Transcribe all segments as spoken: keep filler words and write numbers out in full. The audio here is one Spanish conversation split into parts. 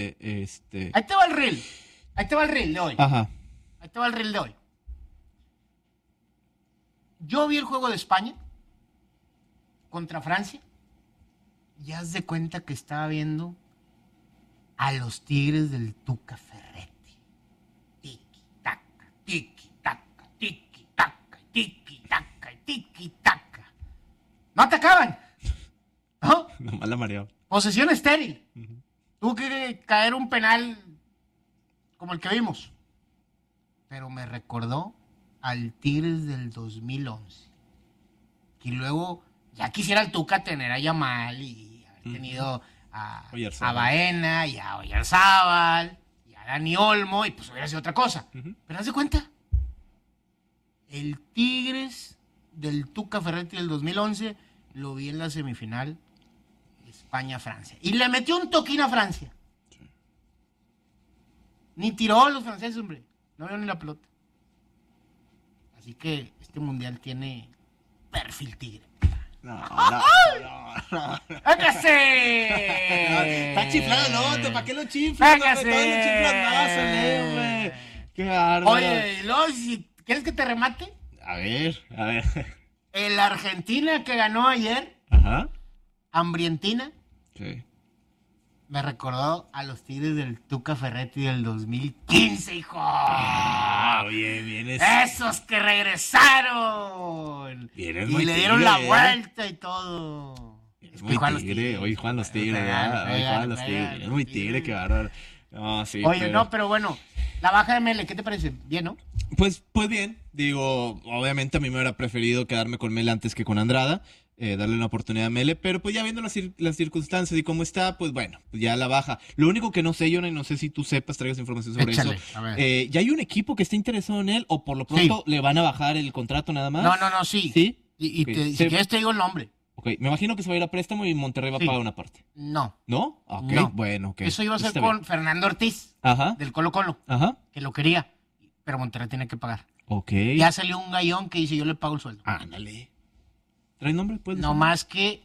Este... Ahí te va el reel. Ahí te va el reel de hoy. Ajá. Ahí te va el reel de hoy. Yo vi el juego de España contra Francia y haz de cuenta que estaba viendo a los Tigres del Tuca Ferretti. Tiki, taca, tiki, taca, tiki, taca, tiki, taca, tiki, taca. No atacaban. ¿No? Nomás la mareaba. Posesión estéril. Uh-huh. Tuvo que caer un penal como el que vimos. Pero me recordó al Tigres del dos mil once. Y luego ya quisiera el Tuca tener a Yamal y haber uh-huh. tenido a, a Baena y a Oyarzábal y a Dani Olmo y pues hubiera sido otra cosa. Uh-huh. Pero haz de cuenta, el Tigres del Tuca Ferretti del dos mil once lo vi en la semifinal España-Francia. Y le metió un toquín a Francia. Sí. Ni tiró a los franceses, hombre. No vio ni la pelota. Así que este mundial tiene perfil tigre. No, no, no, no. ¡Hágase! Está chiflado el otro, ¿para qué lo chiflas? ¡Hágase! No, no chiflas más, hombre. Qué bárbaro. Oye, luego, si quieres que te remate. A ver, a ver. El Argentina que ganó ayer. Ajá. Hambrientina. Sí. Me recordó a los Tigres del Tuca Ferretti del dos mil quince, hijo. Ah, bien, vienes. Esos que regresaron. Vienes y muy le dieron tigre, la ¿eh? vuelta y todo. Es muy tigre, hoy Juan los Tigres, ¿verdad? Hoy Juan los Tigres. Es muy tigre, qué bárbaro. No, sí, Oye, pero... no, pero bueno, la baja de Mele, ¿qué te parece? Bien, ¿no? Pues, pues bien, digo, obviamente a mí me hubiera preferido quedarme con Mele antes que con Andrada. Eh, darle una oportunidad a Mele, pero pues ya viendo las, cir- las circunstancias y cómo está, pues bueno, pues ya la baja. Lo único que no sé, Jonah, y no sé si tú sepas, traigas información sobre Échale, eso. a ver. Eh, ¿Ya hay un equipo que está interesado en él o por lo pronto Sí. le van a bajar el contrato nada más? No, no, no, sí. ¿Sí? Y, y Ok. te, si Se- quieres te digo el nombre. Ok, me imagino que se va a ir a préstamo y Monterrey va Sí. a pagar una parte. No. ¿No? Ok, No. bueno, ok. Eso iba a ser Está con bien. Fernando Ortiz, Ajá, del Colo Colo, ajá, que lo quería, pero Monterrey tiene que pagar. ok. Ya salió un gallón que dice, yo le pago el sueldo. Ándale. ¿Trae nombre? ¿Puedes No decirlo? más que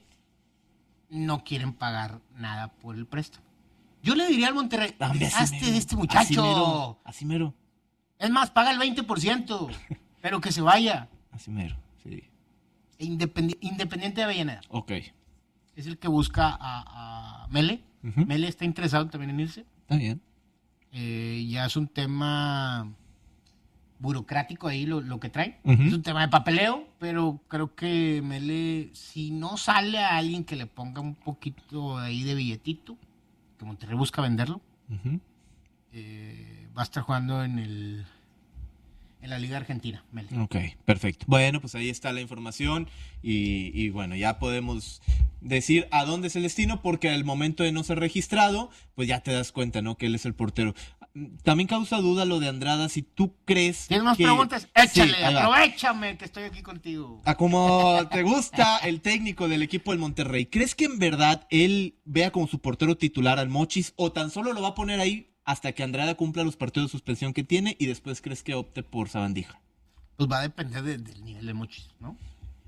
no quieren pagar nada por el préstamo. Yo le diría al Monterrey, Ah, hombre, así hazte mero. de este Así muchacho. mero, así mero. Es más, paga el veinte por ciento, pero que se vaya. Así mero, sí. Independi- Independiente de Avellaneda. Ok. Es el que busca a, a Mele. Ujú. Mele está interesado también en irse. Está bien. Eh, ya es un tema burocrático ahí lo, lo que trae. Ujú. Es un tema de papeleo, pero creo que Mele, si no sale a alguien que le ponga un poquito ahí de billetito, que Monterrey busca venderlo, Ujú. eh, va a estar jugando en el en la Liga Argentina, Mele. Ok, perfecto. Bueno, pues ahí está la información y, y bueno, ya podemos decir a dónde es el destino porque al momento de no ser registrado, pues ya te das cuenta, ¿no? Que él es el portero. También causa duda lo de Andrada, si tú crees ¿Tienes más que... preguntas? Échale, Sí, ahí va. aprovechame que estoy aquí contigo. A como te gusta el técnico del equipo del Monterrey, ¿crees que en verdad él vea como su portero titular al Mochis o tan solo lo va a poner ahí hasta que Andrada cumpla los partidos de suspensión que tiene y después crees que opte por Sabandija? Pues va a depender de- del nivel de Mochis, ¿no?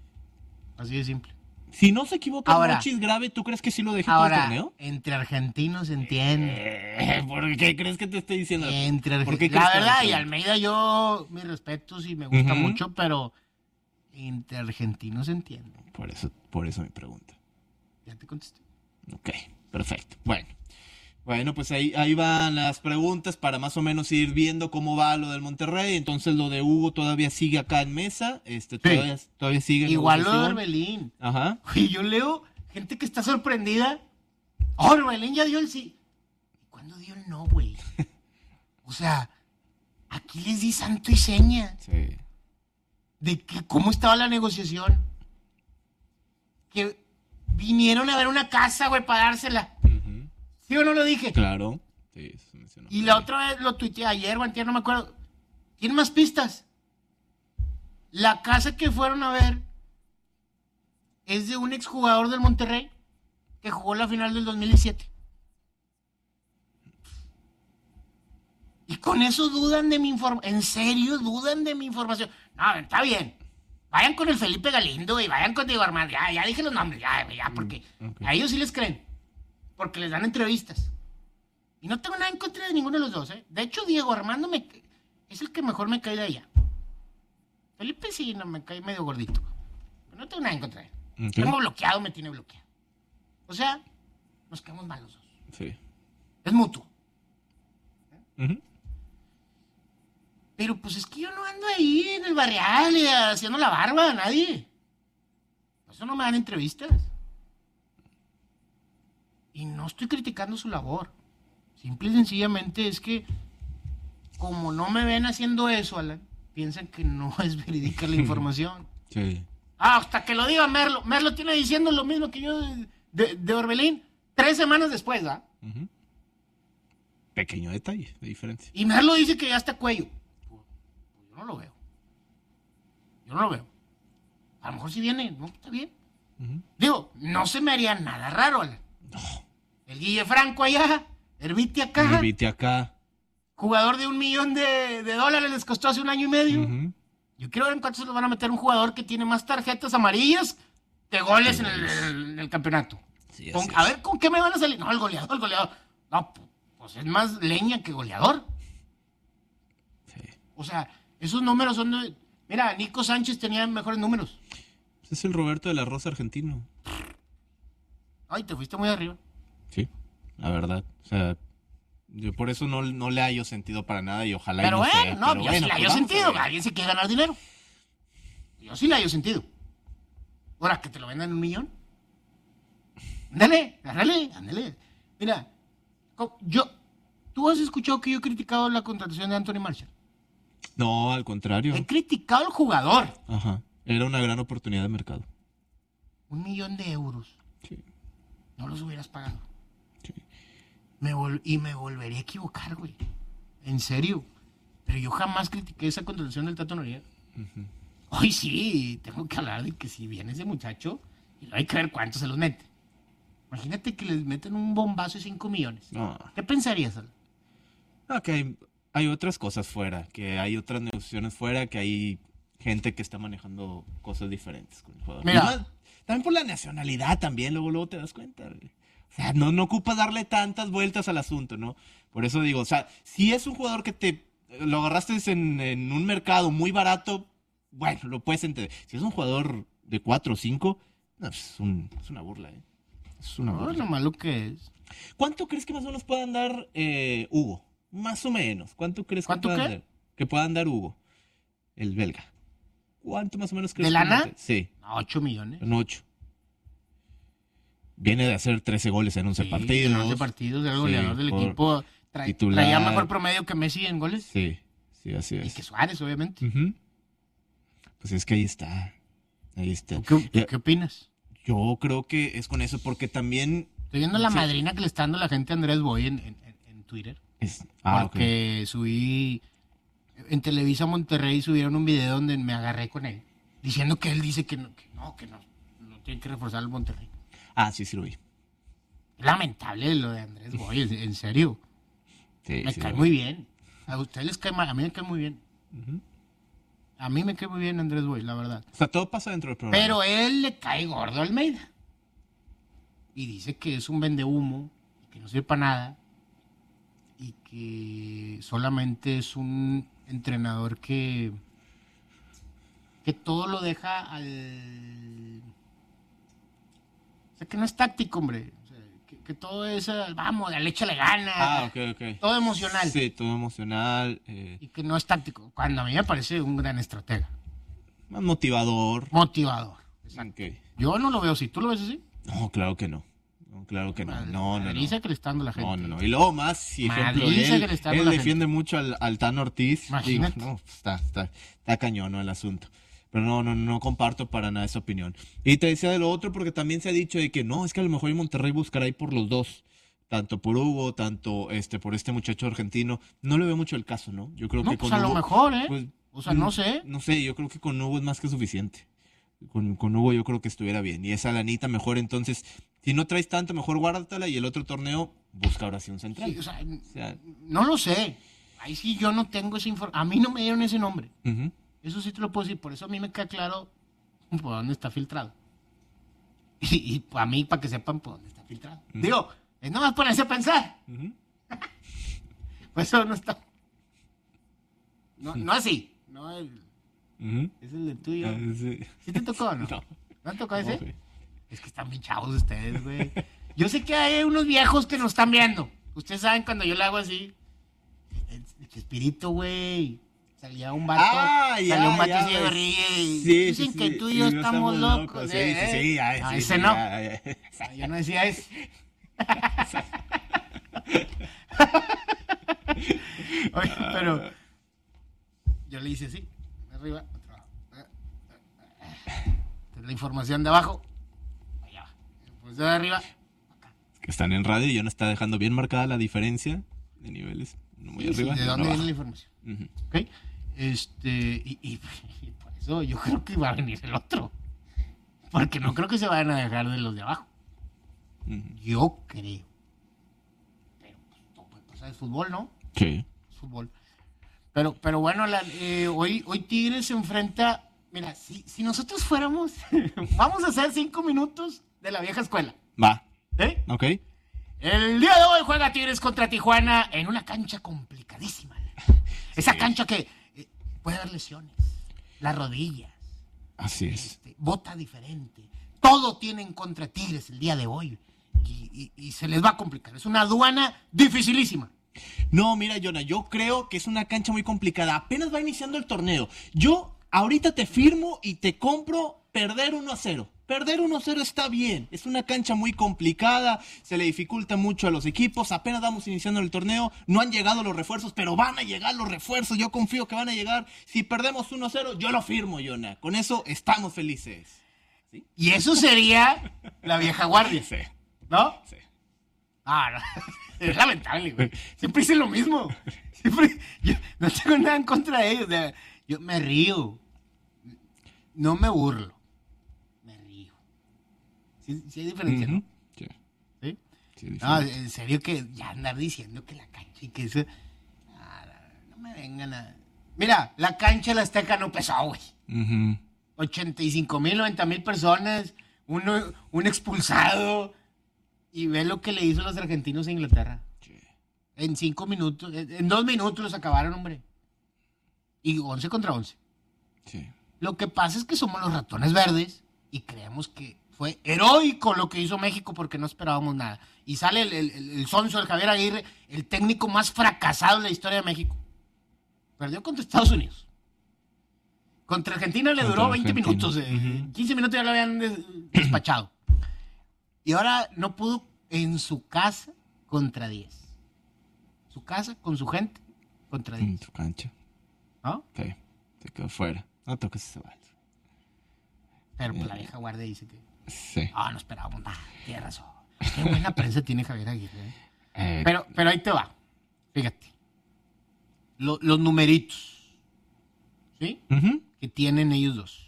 Así de simple. Si no se equivoca Ahora- Mochis grave, ¿tú crees que sí lo deje todo el Ahora, torneo? entre argentinos se entiende. Eh, ¿Por qué crees que te estoy diciendo? Entre ¿Por qué argentinos. La crees que verdad, me y pregunto? Almeida yo, mis respetos y me gusta Ujú. mucho, pero entre argentinos se entiende. Por eso, por eso mi pregunta. Ya te contesté. Ok, perfecto. Bueno. Bueno, pues ahí, ahí van las preguntas para más o menos ir viendo cómo va lo del Monterrey. Entonces lo de Hugo todavía sigue acá en mesa. Este, todavía, todavía sigue en Igual lo de negociación. Orbelín. Ajá. Y yo leo gente que está sorprendida. Oh, Orbelín ya dio el sí. ¿Y cuándo dio el no, güey? O sea, aquí les di santo y seña Sí. de que cómo estaba la negociación. Que vinieron a ver una casa, güey, para dársela. Ujú. ¿Sí o no lo dije? Claro. Sí, eso se mencionó. Y la otra vez lo tuiteé ayer o antier, no me acuerdo. ¿Tiene más pistas? La casa que fueron a ver es de un exjugador del Monterrey que jugó la final del dos mil diecisiete. Y con eso dudan de mi información. ¿En serio dudan de mi información? No, está bien. Vayan con el Felipe Galindo y vayan con Diego Armando. Ya, ya dije los nombres, ya, ya, porque Mm, ok. a ellos sí les creen. Porque les dan entrevistas. Y no tengo nada en contra de ninguno de los dos, ¿eh? De hecho, Diego Armando me, es el que mejor me cae de allá. Felipe sí, no, me cae medio gordito. Pero no tengo nada en contra de él. Okay. Tengo bloqueado, me tiene bloqueado. O sea, nos quedamos mal los dos. Sí. Es mutuo. ¿Eh? Uh-huh. Pero pues es que yo no ando ahí en el barrial y haciendo la barba a nadie. Por eso no me dan entrevistas. Y no estoy criticando su labor. Simple y sencillamente es que, como no me ven haciendo eso, Alan, piensan que no es verídica la información. Sí. Ah, hasta que lo diga Merlo. Merlo tiene diciendo lo mismo que yo de, de, de Orbelín tres semanas después, ¿ah? Uh-huh. Pequeño detalle de diferencia. Y Merlo dice que ya está cuello. Pues, pues yo no lo veo. Yo no lo veo. A lo mejor si viene, ¿no? Está bien. Uh-huh. Digo, no se me haría nada raro, Alan. No. El Guille Franco allá, Herbiti acá. Herbiti acá. Jugador de un millón de, de dólares les costó hace un año y medio. Uh-huh. Yo quiero ver en cuánto se los van a meter un jugador que tiene más tarjetas amarillas que goles sí, en, el, el, en el campeonato. Sí, con, a ver, ¿con qué me van a salir? No, el goleador, el goleador. No, pues es más leña que goleador. Sí. O sea, esos números son de... Mira, Nico Sánchez tenía mejores números. Es el Roberto de la Rosa argentino. Ay, te fuiste muy arriba. Sí, la verdad. O sea, yo por eso no, no le hallo sentido para nada y ojalá pero y no bueno, sea. No, pero yo bueno, sí le hallo pues sentido. Alguien se quiere ganar dinero. Yo sí le hallo sentido. Ahora, que te lo vendan en un millón. Ándale, ándale, ándale. Mira, yo, ¿tú has escuchado que yo he criticado la contratación de Anthony Marshall? No, al contrario. He criticado al jugador. Ajá, era una gran oportunidad de mercado. Un millón de euros. Sí. No los hubieras pagado. Sí. Me vol- y me volvería a equivocar, güey. En serio. Pero yo jamás critiqué esa contratación del Tato Noriega. Uh-huh. Hoy sí, tengo que hablar de que si viene ese muchacho, y no hay que ver cuánto se los mete. Imagínate que les meten un bombazo de cinco millones. No. ¿Qué pensarías, Al? No, que hay, hay otras cosas fuera, que hay otras negociaciones fuera, que hay gente que está manejando cosas diferentes con el jugador. Mira. Más, también por la nacionalidad también, luego, luego te das cuenta. Güey. O sea, no, no ocupa darle tantas vueltas al asunto, ¿no? Por eso digo, o sea, si es un jugador que te lo agarraste en, en un mercado muy barato, bueno, lo puedes entender. Si es un jugador de cuatro o cinco, no, es, un, es una burla, ¿eh? Es una burla. No, lo malo que es. ¿Cuánto crees que más o menos puedan dar eh, Hugo? Más o menos. ¿Cuánto crees ¿Cuánto que puedan qué? dar? Que puedan dar Hugo, el belga. ¿Cuánto más o menos crees? ¿De lana? Que sí. ocho millones. En ocho. Viene de hacer trece goles en once Sí, partidos. En once partidos, era el goleador Sí, del por equipo. Tra- titular. Traía mejor promedio que Messi en goles. Sí, sí, así Y es. que Suárez, obviamente. Uh-huh. Pues es que ahí está. Ahí está. ¿Qué, Ya, ¿Qué opinas? yo creo que es con eso, porque también. Estoy viendo la Sí. madrina que le está dando la gente a Andrés Boy en, en, en- en Twitter. Es, ah, porque subí. En Televisa Monterrey subieron un video donde me agarré con él. Diciendo que él dice que no, que no, que no, no tiene que reforzar el Monterrey. ok. Ah, sí, sí lo vi. Lamentable lo de Andrés Boy, en, en serio. Sí, Me sí cae lo vi. muy bien. A ustedes les cae mal, a mí me cae muy bien. Ujú. A mí me cae muy bien Andrés Boy, la verdad. O sea, todo pasa dentro del programa. Pero él le cae gordo a Almeida. Y dice que es un vendehumo, que no sirve para nada. Y que solamente es un entrenador que, que todo lo deja al... O sea, que no es táctico, hombre. O sea, que, que todo es, al- vamos, al échale ganas. Ah, ok, ok. Todo emocional. Sí, todo emocional. Eh, Y que no es táctico. Cuando a mí me parece un gran estratega. más motivador. Motivador. Ok. Yo no lo veo así. ¿Tú lo ves así? No, claro que no. No, claro que no. No, no, no. Madriza que le está dando la gente. No, no, no. Y luego más, si ejemplo, Madriza él, que le está dando él la defiende mucho al, al Tan Ortiz. Imagínate. Digo, no, está, está, está cañón, ¿no? El asunto. Pero no, no, no comparto para nada esa opinión. Y te decía de lo otro porque también se ha dicho de que no, es que a lo mejor el Monterrey buscará ahí por los dos. Tanto por Hugo, tanto este por este muchacho argentino. No le veo mucho el caso, ¿no? Yo creo No, que pues con a lo Hugo, mejor, ¿eh? pues, O sea, no sé. No sé, yo creo que con Hugo es más que suficiente. Con, con Hugo yo creo que estuviera bien. Y esa lanita mejor, entonces, si no traes tanto, mejor guárdatela y el otro torneo busca ahora sí un central. Sí, o sea, O sea, no lo sé. Ahí sí yo no tengo esa información. A mí no me dieron ese nombre. ujú. Eso sí te lo puedo decir. Por eso a mí me queda claro por dónde está filtrado. Y, y a mí, para que sepan por dónde está filtrado. Ujú. Digo, es nomás ponerse a pensar. Ujú. Pues eso no está. No, no así. No el, Ujú. es el de tuyo. Ah, sí. ¿Sí te tocó o no? No. ¿No te tocó ese? No, güey. Es que están bien chavos ustedes, güey. Yo sé que hay unos viejos que nos están viendo. Ustedes saben cuando yo le hago así. El, el Chespirito, güey. Salía un vato. Ah, ya, salía un vato ya, así de güey. ríe. Sí, Dicen sí, que sí, tú y yo sí, estamos locos. Sí, eh, sí, sí, ya, ah, sí, ese sí, no. ya, ya. Ah, yo no decía eso. Oye, pero yo le hice así. Arriba, otro abajo. La información de abajo. Allá. La información de arriba. Que están en radio y ya no está dejando bien marcada la diferencia de niveles. Uno muy Sí, sí, arriba. ¿de y uno dónde viene abajo. la información? Ujú. ¿Ok? Este, y, y- y por eso yo creo que va a venir el otro. Porque no creo que se vayan a dejar de los de abajo. Ujú. Yo creo. Pero pues, todo puede pasar, es fútbol, ¿no? Sí. Es fútbol. Pero, pero bueno, la- eh, hoy, hoy Tigres se enfrenta. Mira, si, si nosotros fuéramos, vamos a hacer cinco minutos de la vieja escuela. Va. ¿Eh? Ok. El día de hoy juega Tigres contra Tijuana en una cancha complicadísima. Esa cancha que eh, puede haber lesiones, las rodillas, Así es. este, bota diferente. Todo tienen contra Tigres el día de hoy. Y, y- y se les va a complicar. Es una aduana dificilísima. No, mira, Jonah, yo creo que es una cancha muy complicada. Apenas va iniciando el torneo. Yo ahorita te firmo y te compro perder uno a cero. Perder uno a cero está bien. Es una cancha muy complicada. Se le dificulta mucho a los equipos. Apenas vamos iniciando el torneo. No han llegado los refuerzos, pero van a llegar los refuerzos. Yo confío que van a llegar. Si perdemos uno a cero, yo lo firmo, Jonah. Con eso estamos felices. Y eso sería la vieja guardia. Sí, ¿No? sí. Ah, no. Es lamentable, güey. Siempre hice lo mismo. Siempre. Yo no tengo nada en contra de ellos. o sea, yo me río. No me burlo. Me río. Sí, sí hay diferencia, ¿no? Ujú. Sí, ¿Sí? sí, No, diferente. en serio que ya andar diciendo que la cancha y que eso. Ah, no me vengan a. Mira, la cancha de la Azteca no pesó, güey. Ujú. ochenta y cinco mil, noventa mil personas, uno, un expulsado. Y ve lo que le hizo los argentinos a Inglaterra. Sí. En cinco minutos, en en dos minutos los acabaron, hombre. Y once contra once. Sí. Lo que pasa es que somos los ratones verdes y creemos que fue heroico lo que hizo México porque no esperábamos nada. Y sale el, el, el, el sonso, el Javier Aguirre, el técnico más fracasado en la historia de México. Perdió contra Estados Unidos. Contra Argentina le Contra duró veinte Argentina. minutos. eh, Ujú. quince minutos ya lo habían des- despachado. Y ahora no pudo en su casa contra diez. Su casa con su gente contra En diez. tu cancha. ¿No? Sí. Se quedó fuera. No toques ese balón. Pero pues, la vieja guardia dice que Sí. ah, no esperábamos nada. Tiene razón. Qué buena prensa tiene Javier Aguirre. ¿eh? Eh, Pero, pero ahí te va. Fíjate. Lo- los numeritos. ¿Sí? ujú. Que tienen ellos dos.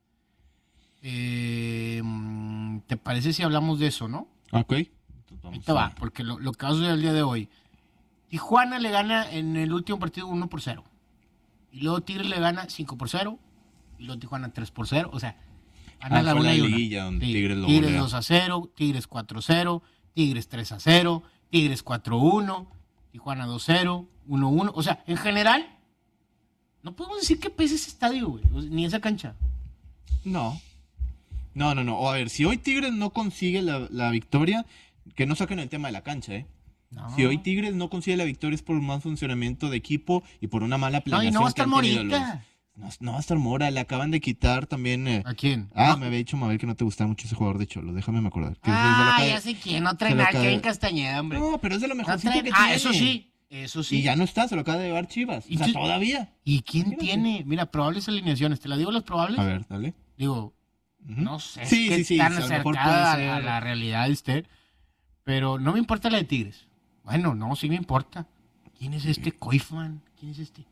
Eh, mm, ¿Te parece si hablamos de eso, no? Ok. Ahí te va, porque lo, lo que va a suceder el día de hoy. Tijuana le gana en el último partido uno por cero. Y luego Tigres le gana cinco por cero. Y luego Tijuana tres por cero. O sea, gana Ah, la fue una la y una. liguilla donde Sí, Tigres lo Tigres golea. dos a cero, Tigres cuatro a cero, Tigres tres a cero, Tigres cuatro a uno, Tijuana dos a cero, uno a uno. O sea, en general, no podemos decir que pese ese estadio, güey. o sea, Ni esa cancha. No. No, no, no. O a ver, si hoy Tigres no consigue la, la victoria, que no saquen el tema de la cancha, ¿eh? No. Si hoy Tigres no consigue la victoria es por un mal funcionamiento de equipo y por una mala No, planeación. y no va a que estar han tenido Morita. los- No, no va a estar Mora, le acaban de quitar también. eh, ¿A quién? Ah, No. me había dicho Mabel que no te gustaba mucho ese jugador de Cholos, déjame me acordar. Que se lo Ah, acaba de- ya sé quién, no trae se lo nada, acaba de- Kevin Castañeda, hombre. No, pero es de lo No mejorcito trae- que Ah, tiene. eso sí, eso sí. Y ya no está, se lo acaba de llevar Chivas. ¿Y O sea, tú- todavía. ¿Y quién Imagínate. tiene? Mira, probables alineaciones. ¿Te las digo las probables? A ver, dale. Digo, Ujú. no sé Sí, qué sí, sí, tan a lo mejor acercada puede a ser. la realidad de usted. Pero no me importa la de Tigres. Bueno, no, sí me importa. ¿Quién es este Coifman? ¿Quién es este?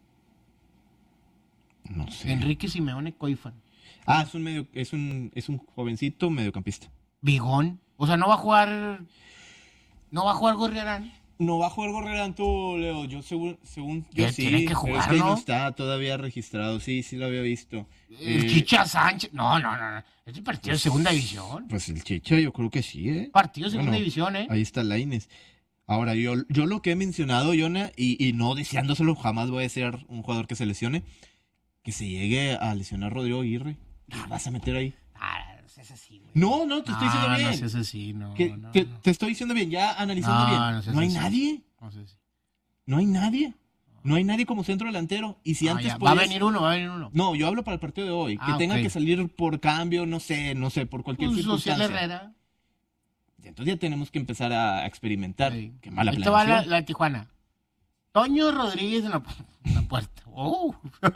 No sé. Enrique Simeone Coifman. Ah, es un medio, es un, es un jovencito mediocampista. Bigón. O sea, no va a jugar. No va a jugar Gorriarán. No va a jugar Gorrerán tú, Leo. Yo según, según yo Ya sí. tiene que pero jugar, es que ahí ¿no? no está todavía registrado. Sí, sí lo había visto. El Eh, Chicha Sánchez. No, no, no. no. Este partido de segunda división. Pues el Chicha yo creo que sí, ¿eh? Partido de segunda Bueno, división, ¿eh? Ahí está Lainez. Ahora, yo, yo lo que he mencionado, Yona, y, y no deseándoselo, jamás voy a ser un jugador que se lesione, que se llegue a lesionar Rodrigo Aguirre. ¿Qué vas a meter ahí? Ah, no seas así, güey. No, no, te estoy No, diciendo bien. no seas así, no, Que- no, te, no. te estoy diciendo bien, ya analizando No, bien. no No, seas hay así. nadie. No seas así. No hay nadie. No hay nadie como centro delantero. Y si Ah, antes ya, Va a podías- venir uno, va a venir uno. No, yo hablo para el partido de hoy. Que Ah, tenga ok. que salir por cambio, no sé, no sé, por cualquier Pues, Social circunstancia. Herrera. Entonces ya tenemos que empezar a experimentar. Sí. Qué mala Ahí te va la, planeación. la de Tijuana. Toño Rodríguez en la, en la puerta. Oh.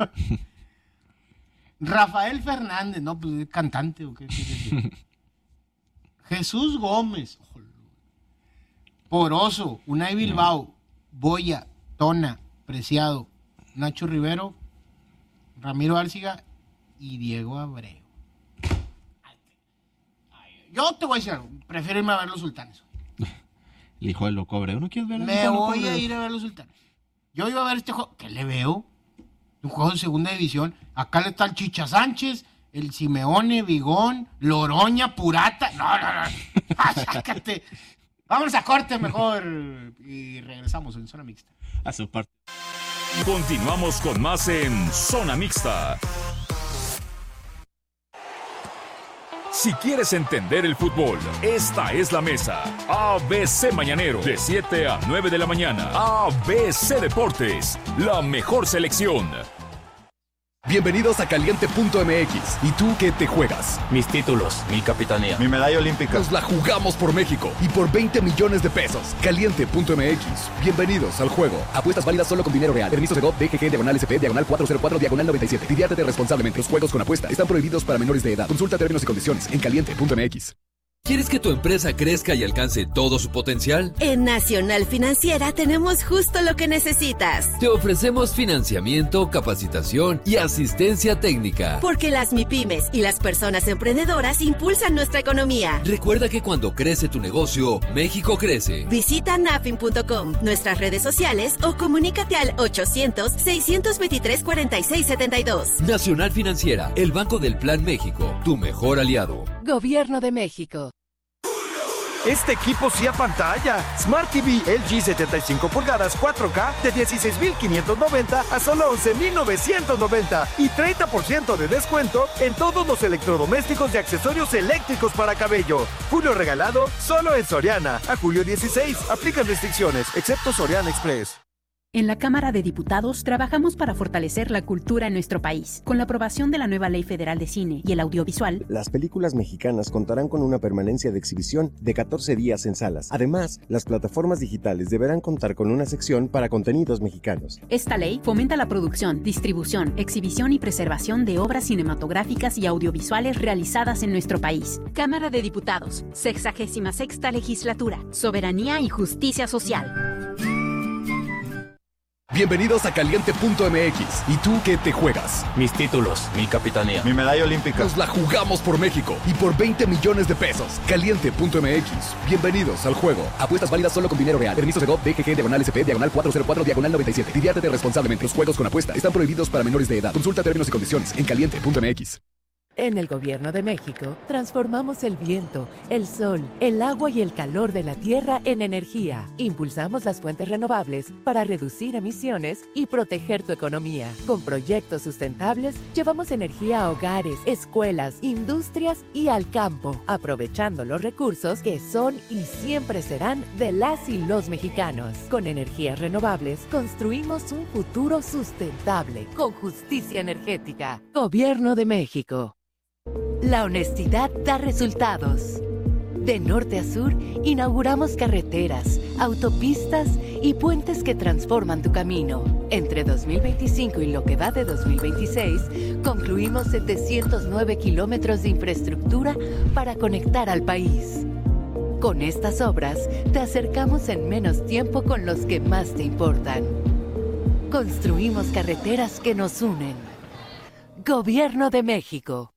Rafael Fernández, no, pues es cantante o qué quiere decir. Jesús Gómez. Poroso, Unai Bilbao, Boya, Tona, Preciado, Nacho Rivero, Ramiro Árciga y Diego Abreu. Yo te voy a decir algo, prefiero irme a ver los sultanes. El hijo del loco Abreu. ¿No quieres ver al Me hijo del loco voy a Abreu? ir a ver los sultanes. Yo iba a ver este juego. ¿Qué le veo? Un juego de segunda división. Acá le está el Chicha Sánchez, el Simeone, Vigón, Loroña, Purata. No, no, no. Ah, sácate. Vámonos a corte mejor. Y regresamos en zona mixta. A su parte. Continuamos con más en Zona Mixta. Si quieres entender el fútbol, esta es la mesa. A B C Mañanero, de siete a nueve de la mañana. A B C Deportes, la mejor selección. Bienvenidos a Caliente punto M X. ¿Y tú qué te juegas? Mis títulos, mi capitanía. Mi medalla olímpica. Nos la jugamos por México y por veinte millones de pesos. Caliente punto M X. Bienvenidos al juego. Apuestas válidas solo con dinero real. Permiso de G O V, D G G, diagonal S P, diagonal cuatro cero cuatro, diagonal noventa y siete. Diviértete responsablemente. Los juegos con apuesta están prohibidos para menores de edad. Consulta términos y condiciones en Caliente punto M X. ¿Quieres que tu empresa crezca y alcance todo su potencial? En Nacional Financiera tenemos justo lo que necesitas. Te ofrecemos financiamiento, capacitación y asistencia técnica. Porque las MIPYMES y las personas emprendedoras impulsan nuestra economía. Recuerda que cuando crece tu negocio, México crece. Visita nafin punto com, nuestras redes sociales o comunícate al ochocientos, seiscientos veintitrés, cuarenta y seis setenta y dos. Nacional Financiera, el Banco del Plan México, tu mejor aliado. Gobierno de México. Este equipo sí a pantalla. Smart T V L G setenta y cinco pulgadas cuatro K de dieciséis mil quinientos noventa a solo once mil novecientos noventa y treinta por ciento de descuento en todos los electrodomésticos y accesorios eléctricos para cabello. Julio regalado solo en Soriana. A julio dieciséis. Aplican restricciones, excepto Soriana Express. En la Cámara de Diputados trabajamos para fortalecer la cultura en nuestro país. Con la aprobación de la nueva Ley Federal de Cine y el Audiovisual, las películas mexicanas contarán con una permanencia de exhibición de catorce días en salas. Además, las plataformas digitales deberán contar con una sección para contenidos mexicanos. esta ley fomenta la producción, distribución, exhibición y preservación de obras cinematográficas y audiovisuales realizadas en nuestro país. Cámara de Diputados, sexagésima sexta Legislatura, Soberanía y Justicia Social. Bienvenidos a Caliente punto M X. ¿Y tú qué te juegas? Mis títulos, mi capitanía. Mi medalla olímpica. Nos la jugamos por México y por veinte millones de pesos. Caliente punto M X. Bienvenidos al juego. Apuestas válidas solo con dinero real. Permiso de G O V, D G G, diagonal S P, diagonal cuatro cero cuatro, diagonal noventa y siete. Diviértete responsablemente. Los juegos con apuesta están prohibidos para menores de edad. Consulta términos y condiciones en Caliente punto M X. En el Gobierno de México, transformamos el viento, el sol, el agua y el calor de la tierra en energía. Impulsamos las fuentes renovables para reducir emisiones y proteger tu economía. Con proyectos sustentables, llevamos energía a hogares, escuelas, industrias y al campo, aprovechando los recursos que son y siempre serán de las y los mexicanos. Con energías renovables, construimos un futuro sustentable, con justicia energética. Gobierno de México. La honestidad da resultados. De norte a sur, inauguramos carreteras, autopistas y puentes que transforman tu camino. Entre dos mil veinticinco y lo que va de dos mil veintiséis, concluimos setecientos nueve kilómetros de infraestructura para conectar al país. Con estas obras, te acercamos en menos tiempo con los que más te importan. Construimos carreteras que nos unen. Gobierno de México.